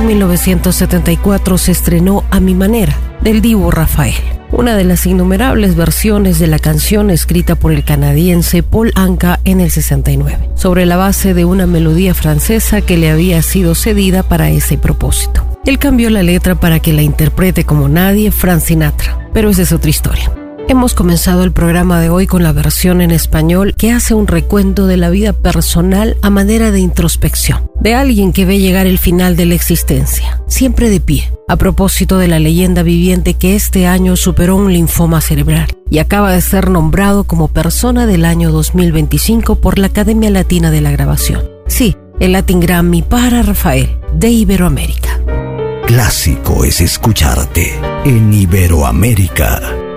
1974 se estrenó A mi manera, del divo Rafael, una de las innumerables versiones de la canción escrita por el canadiense Paul Anka en el 69, sobre la base de una melodía francesa que le había sido cedida para ese propósito. Él cambió la letra para que la interprete como nadie Frank Sinatra, pero esa es otra historia. Hemos comenzado el programa de hoy con la versión en español que hace un recuento de la vida personal a manera de introspección, de alguien que ve llegar el final de la existencia, siempre de pie, a propósito de la leyenda viviente que este año superó un linfoma cerebral y acaba de ser nombrado como persona del año 2025 por la Academia Latina de la Grabación. Sí, el Latin Grammy para Rafael, de Iberoamérica. Clásico es escucharte en Iberoamérica.